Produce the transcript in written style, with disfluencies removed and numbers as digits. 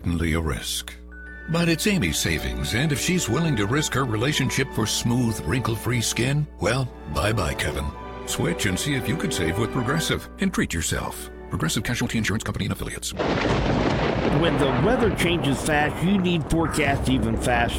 certainly a risk. But it's Amy's savings, and if she's willing to risk her relationship for smooth, wrinkle-free skin, well, bye-bye, Kevin. Switch and see if you could save with Progressive and treat yourself. Progressive Casualty Insurance Company and Affiliates. When the weather changes fast, you need forecast even faster.